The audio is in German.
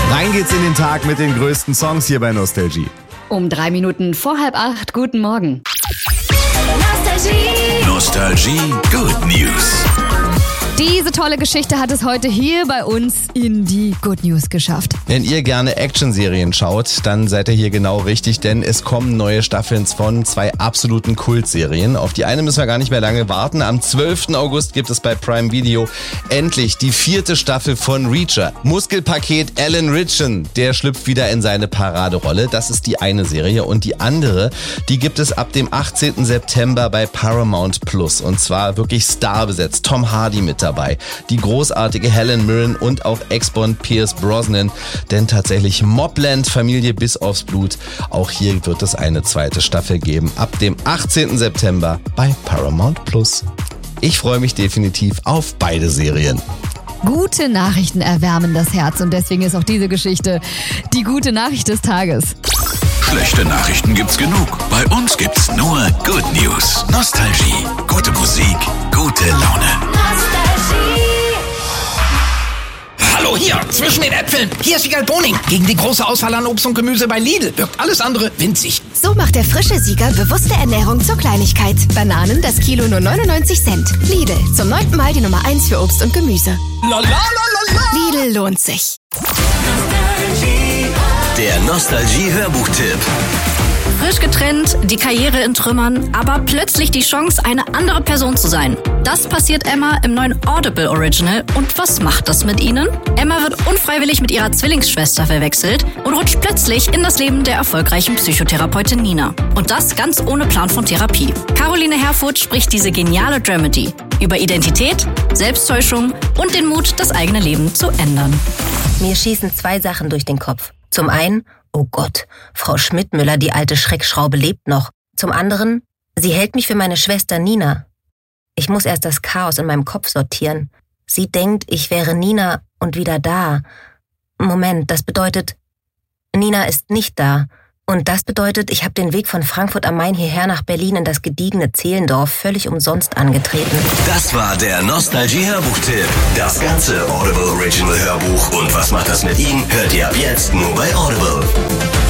Rein geht's in den Tag mit den größten Songs hier bei Nostalgie. Um 3 Minuten vor 7:30. Guten Morgen. Nostalgie Good News. Diese tolle Geschichte hat es heute hier bei uns in die Good News geschafft. Wenn ihr gerne Actionserien schaut, dann seid ihr hier genau richtig, denn es kommen neue Staffeln von 2 absoluten Kultserien. Auf die eine müssen wir gar nicht mehr lange warten. Am 12. August gibt es bei Prime Video endlich die 4. Staffel von Reacher. Muskelpaket Alan Ritchson, der schlüpft wieder in seine Paraderolle. Das ist die eine Serie. Und die andere, die gibt es ab dem 18. September bei Paramount Plus. Und zwar wirklich starbesetzt. Tom Hardy mit dabei, die großartige Helen Mirren und auch Ex-Bond Pierce Brosnan, denn tatsächlich Mobland, Familie bis aufs Blut, auch hier wird es eine 2. Staffel geben, ab dem 18. September bei Paramount Plus. Ich freue mich definitiv auf beide Serien. Gute Nachrichten erwärmen das Herz und deswegen ist auch diese Geschichte die gute Nachricht des Tages. Schlechte Nachrichten gibt's genug. Bei uns gibt's nur Good News. Nostalgie. Gute Musik. Gute Laune. Hallo hier, zwischen den Äpfeln. Hier ist Siegal Boning. Gegen die große Auswahl an Obst und Gemüse bei Lidl wirkt alles andere winzig. So macht der frische Sieger bewusste Ernährung zur Kleinigkeit. Bananen das Kilo nur 99 Cent. Lidl, zum 9. Mal die Nummer 1 für Obst und Gemüse. La la la la la. Lidl lohnt sich. Der Nostalgie-Hörbuchtipp. Frisch getrennt, die Karriere in Trümmern, aber plötzlich die Chance, eine andere Person zu sein. Das passiert Emma im neuen Audible Original. Und was macht das mit ihnen? Emma wird unfreiwillig mit ihrer Zwillingsschwester verwechselt und rutscht plötzlich in das Leben der erfolgreichen Psychotherapeutin Nina. Und das ganz ohne Plan von Therapie. Caroline Herfurth spricht diese geniale Dramedy über Identität, Selbsttäuschung und den Mut, das eigene Leben zu ändern. Mir schießen 2 Sachen durch den Kopf. Zum einen, oh Gott, Frau Schmidtmüller, die alte Schreckschraube lebt noch. Zum anderen, sie hält mich für meine Schwester Nina. Ich muss erst das Chaos in meinem Kopf sortieren. Sie denkt, ich wäre Nina und wieder da. Moment, das bedeutet, Nina ist nicht da. Und das bedeutet, ich habe den Weg von Frankfurt am Main hierher nach Berlin in das gediegene Zehlendorf völlig umsonst angetreten. Das war der Nostalgie-Hörbuchtipp. Das ganze Audible Original Hörbuch und was macht das mit ihm, hört ihr ab jetzt nur bei Audible.